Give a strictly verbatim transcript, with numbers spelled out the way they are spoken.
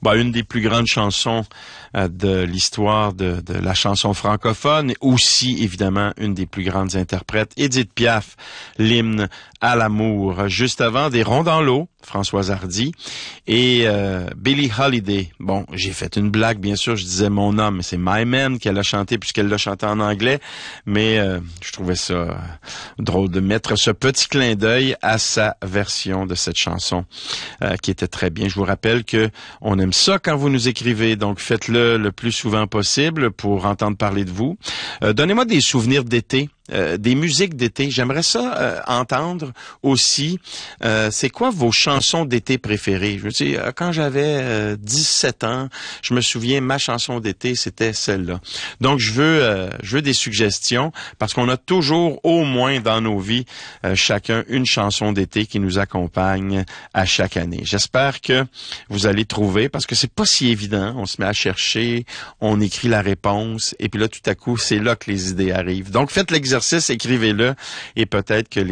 bah, une des plus grandes chansons euh, de l'histoire de, de la chanson francophone, et aussi, évidemment, une des plus grandes interprètes, Édith Piaf, l'hymne à l'amour. Juste avant, Des ronds dans l'eau, Françoise Hardy, et euh, Billie Holiday. Bon, j'ai fait une blague, bien sûr, je disais mon homme, mais c'est My Man qu'elle a chanté, puisqu'elle l'a chanté en anglais, mais euh, je trouvais ça euh, drôle de mettre ce petit clin d'œil à sa version de cette chanson, euh, qui était très bien. Je vous rappelle que on aime ça quand vous nous écrivez, donc faites-le le plus souvent possible pour entendre parler de vous. Euh, donnez-moi des souvenirs d'été. Euh, des musiques d'été. J'aimerais ça euh, entendre aussi. Euh, c'est quoi vos chansons d'été préférées? Je veux dire, quand j'avais euh, dix-sept ans, je me souviens, ma chanson d'été, c'était celle-là. Donc, je veux, euh, je veux des suggestions parce qu'on a toujours, au moins dans nos vies, euh, chacun une chanson d'été qui nous accompagne à chaque année. J'espère que vous allez trouver, parce que c'est pas si évident. On se met à chercher, on écrit la réponse, et puis là, tout à coup, c'est là que les idées arrivent. Donc, faites l'exercice, écrivez-le, et peut-être que les